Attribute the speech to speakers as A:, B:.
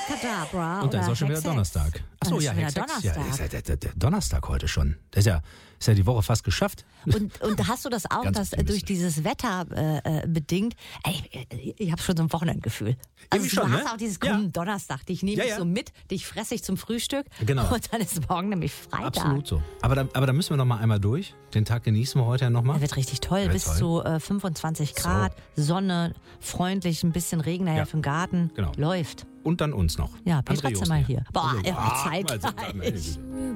A: Abracadabra.
B: Und dann ist auch schon wieder
A: Hex.
B: Donnerstag. Achso,
A: Dann ist
B: ja,
A: schon
B: Hex.
A: wieder
B: Ja,
A: Donnerstag.
B: ist ja der Donnerstag heute schon. Das ist ja die Woche fast geschafft.
A: Und hast du das auch,
B: Ganz
A: dass
B: optimistisch.
A: durch dieses Wetter bedingt, ich habe schon so ein Wochenendgefühl. Also
B: Irgendwie
A: du
B: schon,
A: hast
B: ne?
A: auch dieses
B: Ja.
A: Donnerstag, dich nehme ich
B: Ja.
A: so mit, dich fresse ich zum Frühstück
B: Genau.
A: und dann ist morgen nämlich Freitag.
B: Absolut so. Aber da müssen wir noch mal einmal durch. Den Tag genießen wir heute ja noch mal.
A: Der wird richtig toll,
B: Wird
A: bis
B: toll.
A: zu 25 Grad, Sonne, freundlich, ein bisschen Regen nachher
B: Ja.
A: für den Garten.
B: Genau.
A: Läuft.
B: Und dann uns noch.
A: Ja,
B: André
A: Petra Zimmer
B: Josny.
A: hier. Boah,
B: Also,
A: ja,
B: ah,
A: zeitgleich.
B: meine Güte.